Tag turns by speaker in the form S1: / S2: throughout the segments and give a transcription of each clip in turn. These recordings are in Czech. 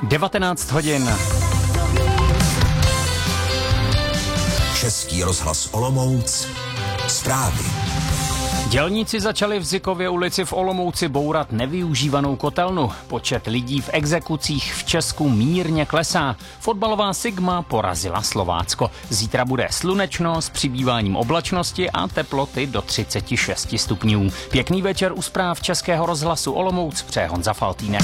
S1: 19 hodin.
S2: Český rozhlas Olomouc. Zprávy.
S1: Dělníci začali v Zykově ulici v Olomouci bourat nevyužívanou kotelnu. Počet lidí v exekucích v Česku mírně klesá. Fotbalová Sigma porazila Slovácko. Zítra bude slunečno s přibýváním oblačnosti a teploty do 36 stupňů. Pěkný večer u zpráv Českého rozhlasu Olomouc přeje Honza Faltýnek.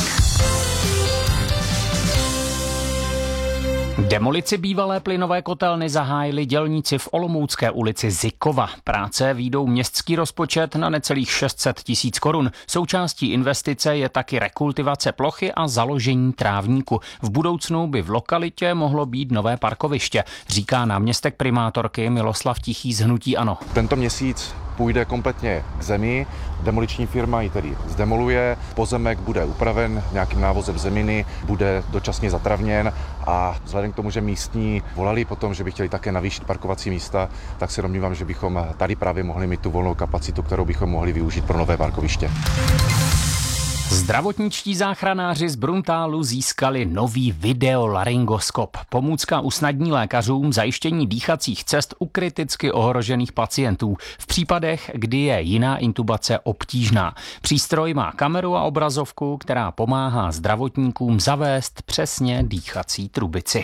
S1: Demolici bývalé plynové kotelny zahájili dělníci v Olomoucké ulici Zykova. Práce výjdou městský rozpočet na necelých 600 000 korun. Součástí investice je taky rekultivace plochy a založení trávníku. V budoucnu by v lokalitě mohlo být nové parkoviště, říká náměstek primátorky Miloslav Tichý z hnutí ANO.
S3: Tento měsíc půjde kompletně k zemi, demoliční firma ji tedy zdemoluje, pozemek bude upraven nějakým návozem zeminy, bude dočasně zatravněn a vzhledem k tomu, že místní volali potom, že by chtěli také navýšit parkovací místa, tak se domnívám, že bychom tady právě mohli mít tu volnou kapacitu, kterou bychom mohli využít pro nové parkoviště.
S1: Zdravotničtí záchranáři z Bruntálu získali nový videolaryngoskop. Pomůcka usnadní lékařům zajištění dýchacích cest u kriticky ohrožených pacientů v případech, kdy je jiná intubace obtížná. Přístroj má kameru a obrazovku, která pomáhá zdravotníkům zavést přesně dýchací trubici.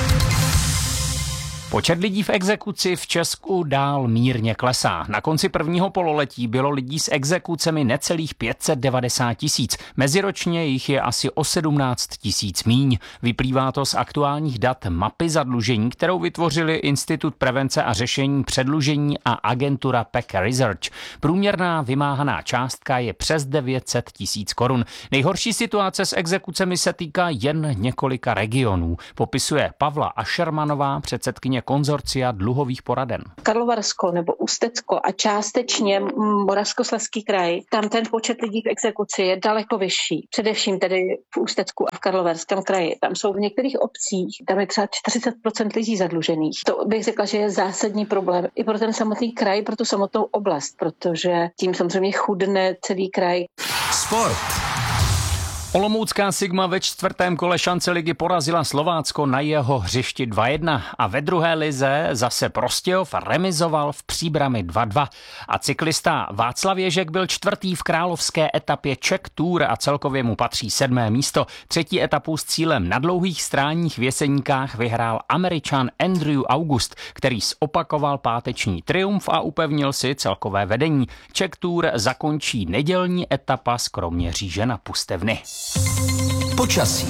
S1: Počet lidí v exekuci v Česku dál mírně klesá. Na konci prvního pololetí bylo lidí s exekucemi necelých 590 000. Meziročně jich je asi o 17 000 míň. Vyplývá to z aktuálních dat mapy zadlužení, kterou vytvořili Institut prevence a řešení předlužení a agentura PEC Research. Průměrná vymáhaná částka je přes 900 000 korun. Nejhorší situace s exekucemi se týká jen několika regionů. Popisuje Pavla Ašermanová, předsedkyně konzorcia dluhových poraden.
S4: Karlovarsko nebo Ústecko a částečně Moravskoslezský kraj, tam ten počet lidí v exekuci je daleko vyšší. Především tedy v Ústecku a v Karlovarském kraji. Tam jsou v některých obcích, tam je třeba 40% lidí zadlužených. To bych řekla, že je zásadní problém i pro ten samotný kraj, pro tu samotnou oblast, protože tím samozřejmě chudne celý kraj.
S2: Sport.
S1: Olomoucká Sigma ve čtvrtém kole šance ligy porazila Slovácko na jeho hřišti 2-1 a ve druhé lize zase Prostějov remizoval v Příbrami 2-2. A cyklista Václav Ježek byl čtvrtý v královské etapě Czech Tour a celkově mu patří 7. místo. Třetí etapu s cílem na dlouhých stráních v Jeseníkách vyhrál Američan Andrew August, který zopakoval páteční triumf a upevnil si celkové vedení. Czech Tour zakončí nedělní etapa z Kroměříže na Pustevny.
S2: Počasí.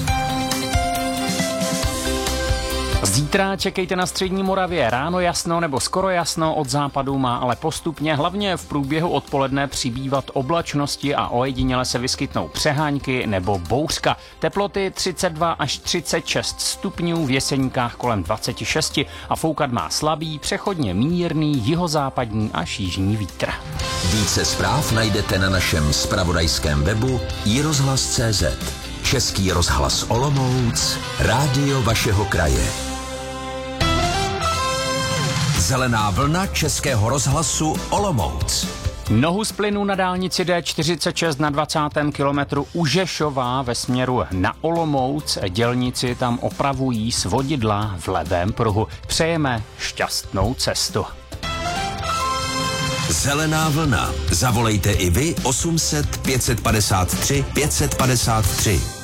S1: Zítra čekejte na střední Moravě ráno jasno nebo skoro jasno, od západu má ale postupně, hlavně v průběhu odpoledne přibývat oblačnosti a ojediněle se vyskytnou přehánky nebo bouřka. Teploty 32 až 36 stupňů, v Jeseníkách kolem 26 a foukat má slabý, přechodně mírný jihozápadní až jižní vítr.
S2: Více zpráv najdete na našem zpravodajském webu iRozhlas.cz. Český rozhlas Olomouc, rádio vašeho kraje. Zelená vlna Českého rozhlasu Olomouc.
S1: Nohu z plynu na dálnici D46 na 20. kilometru u Žešova ve směru na Olomouc. Dělníci tam opravují svodidla v levém pruhu. Přejeme šťastnou cestu.
S2: Zelená vlna. Zavolejte i vy 800 553 553.